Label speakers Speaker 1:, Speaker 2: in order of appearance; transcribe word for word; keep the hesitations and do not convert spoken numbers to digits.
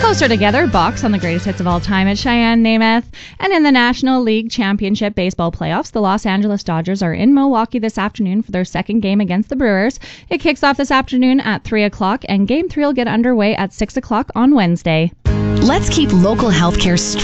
Speaker 1: Closer Together, Box on the greatest hits of all time at Cheyenne Namath. And in the National League Championship Baseball playoffs, the Los Angeles Dodgers are in Milwaukee this afternoon for their second game against the Brewers. It kicks off this afternoon at three o'clock, and Game three will get underway at six o'clock on Wednesday.
Speaker 2: Let's keep local healthcare strong.